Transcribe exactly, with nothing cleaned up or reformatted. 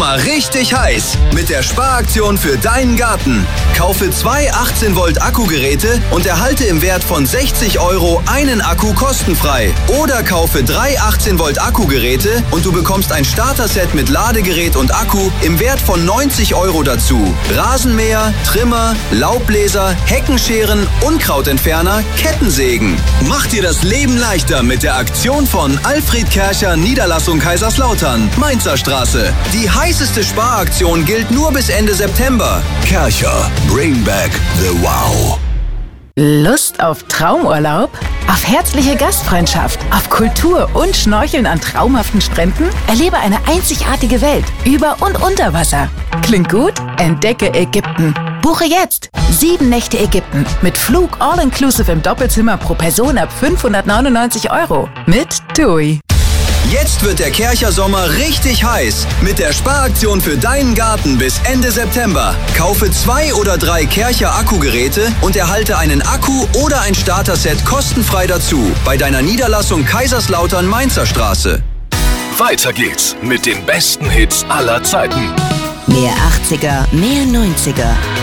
Sommer richtig heiß mit der Sparaktion für deinen Garten. Kaufe zwei achtzehn Volt Akkugeräte und erhalte im Wert von sechzig Euro einen Akku kostenfrei. Oder kaufe drei achtzehn Volt Akkugeräte und du bekommst ein Starter-Set mit Ladegerät und Akku im Wert von neunzig Euro dazu. Rasenmäher, Trimmer, Laubbläser, Heckenscheren, Unkrautentferner, Kettensägen. Mach dir das Leben leichter mit der Aktion von Alfred Kercher, Niederlassung Kaiserslautern, Mainzer Straße. Die heißeste Sparaktion gilt nur bis Ende September. Kercher, bring back the wow. Lust auf Traumurlaub? Auf herzliche Gastfreundschaft, auf Kultur und Schnorcheln an traumhaften Stränden? Erlebe eine einzigartige Welt über und unter Wasser. Klingt gut? Entdecke Ägypten. Buche jetzt sieben Nächte Ägypten mit Flug all-inclusive im Doppelzimmer pro Person ab fünfhundertneunundneunzig Euro mit TUI. Jetzt wird der Kercher Sommer richtig heiß mit der Sparaktion für deinen Garten bis Ende September. Kaufe zwei oder drei Kercher Akkugeräte und erhalte einen Akku oder ein Starter-Set kostenfrei dazu bei deiner Niederlassung Kaiserslautern Mainzer Straße. Weiter geht's mit den besten Hits aller Zeiten. Mehr achtziger, mehr neunziger.